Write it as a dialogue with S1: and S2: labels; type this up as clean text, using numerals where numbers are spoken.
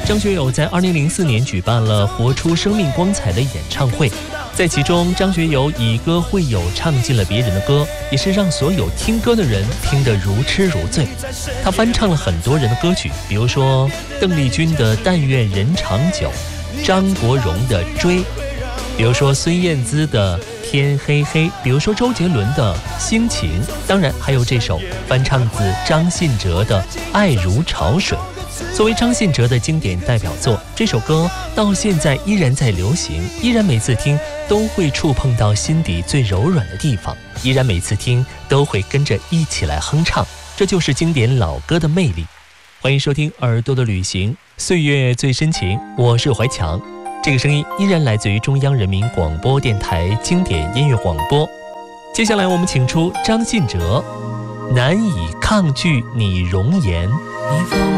S1: 张学友在2004年举办了《活出生命光彩》的演唱会，在其中，张学友以歌会友唱尽了别人的歌，也是让所有听歌的人听得如痴如醉。他翻唱了很多人的歌曲，比如说邓丽君的《但愿人长久》，张国荣的《追》，比如说孙燕姿的《天黑黑》，比如说周杰伦的《心情》，当然还有这首翻唱自张信哲的《爱如潮水》。作为张信哲的经典代表作，这首歌到现在依然在流行，依然每次听都会触碰到心底最柔软的地方，依然每次听都会跟着一起来哼唱，这就是经典老歌的魅力。欢迎收听耳朵的旅行，岁月最深情，我是怀强。这个声音依然来自于中央人民广播电台经典音乐广播。接下来我们请出张信哲，难以抗拒你容颜。
S2: 你放